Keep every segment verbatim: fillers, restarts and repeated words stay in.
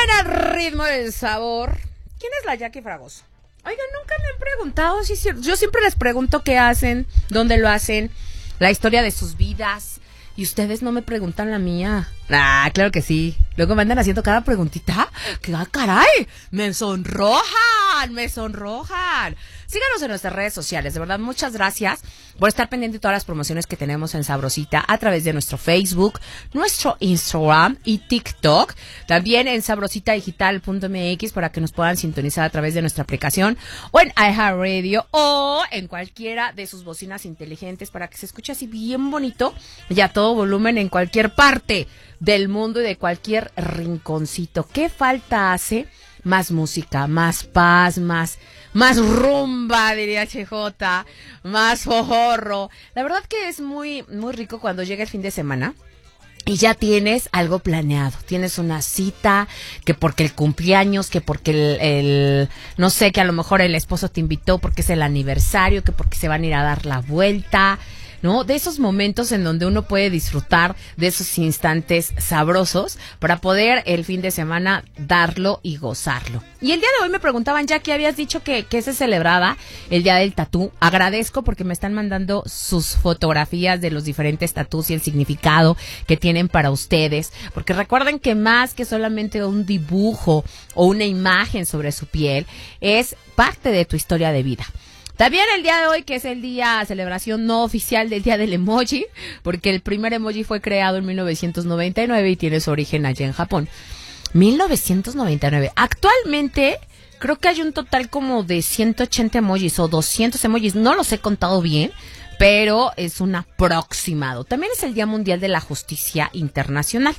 al ritmo del sabor. ¿Quién es la Jackie Fragoso? Oigan, nunca me han preguntado, sí, sí, yo siempre les pregunto qué hacen, dónde lo hacen, la historia de sus vidas, y ustedes no me preguntan la mía. Ah, claro que sí. Luego me andan haciendo cada preguntita. ¡Qué ah, caray! ¡Me sonrojan! ¡Me sonrojan! Síganos en nuestras redes sociales. De verdad, muchas gracias por estar pendiente de todas las promociones que tenemos en Sabrosita a través de nuestro Facebook, nuestro Instagram y TikTok. También en sabrosita digital punto m x para que nos puedan sintonizar a través de nuestra aplicación o en iHeartRadio o en cualquiera de sus bocinas inteligentes para que se escuche así bien bonito y a todo volumen en cualquier parte del mundo y de cualquier rinconcito. ¿Qué falta hace? Más música, más paz, más, más rumba, diría H J, más jojorro. La verdad que es muy, muy rico cuando llega el fin de semana y ya tienes algo planeado. Tienes una cita, que porque el cumpleaños, que porque el, el, no sé, que a lo mejor el esposo te invitó porque es el aniversario, que porque se van a ir a dar la vuelta, ¿no? De esos momentos en donde uno puede disfrutar de esos instantes sabrosos para poder el fin de semana darlo y gozarlo. Y el día de hoy me preguntaban, Jackie, habías dicho que, que se celebraba el día del tatú. Agradezco porque me están mandando sus fotografías de los diferentes tatús y el significado que tienen para ustedes. Porque recuerden que más que solamente un dibujo o una imagen sobre su piel, es parte de tu historia de vida. También el día de hoy, que es el día, celebración no oficial del día del emoji, porque el primer emoji fue creado en mil novecientos noventa y nueve y tiene su origen allá en Japón. mil novecientos noventa y nueve. Actualmente, creo que hay un total como de ciento ochenta emojis o doscientos emojis, no los he contado bien, pero es un aproximado. También es el Día Mundial de la Justicia Internacional.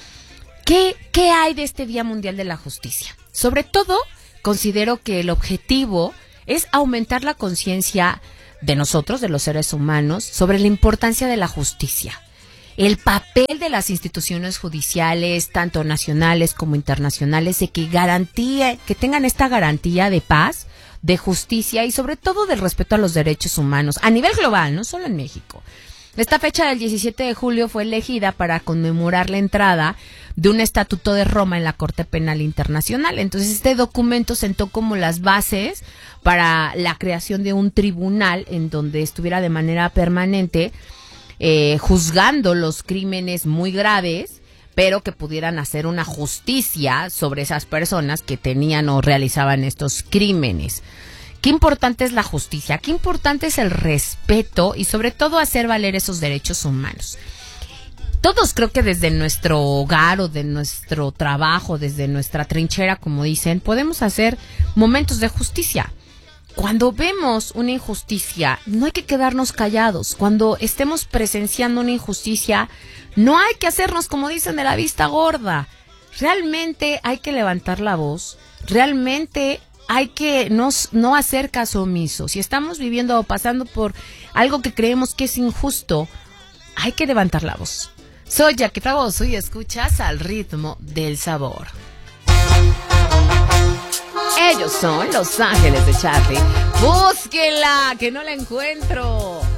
¿Qué, qué hay de este Día Mundial de la Justicia? Sobre todo, considero que el objetivo es aumentar la conciencia de nosotros, de los seres humanos, sobre la importancia de la justicia. El papel de las instituciones judiciales, tanto nacionales como internacionales, de que garantía, que tengan esta garantía de paz, de justicia y sobre todo del respeto a los derechos humanos a nivel global, no solo en México. Esta fecha del diecisiete de julio fue elegida para conmemorar la entrada de un estatuto de Roma en la Corte Penal Internacional. Entonces, este documento sentó como las bases para la creación de un tribunal en donde estuviera de manera permanente eh, juzgando los crímenes muy graves, pero que pudieran hacer una justicia sobre esas personas que tenían o realizaban estos crímenes. Qué importante es la justicia, qué importante es el respeto y sobre todo hacer valer esos derechos humanos. Todos creo que desde nuestro hogar o de nuestro trabajo, desde nuestra trinchera, como dicen, podemos hacer momentos de justicia. Cuando vemos una injusticia, no hay que quedarnos callados. Cuando estemos presenciando una injusticia, no hay que hacernos, como dicen, de la vista gorda. Realmente hay que levantar la voz, realmente hay que no, no hacer caso omiso. Si estamos viviendo o pasando por algo que creemos que es injusto, hay que levantar la voz. Soy Jackie Fragoso y escuchas Al Ritmo del Sabor. Ellos son Los Ángeles de Charlie. Búsquenla, que no la encuentro.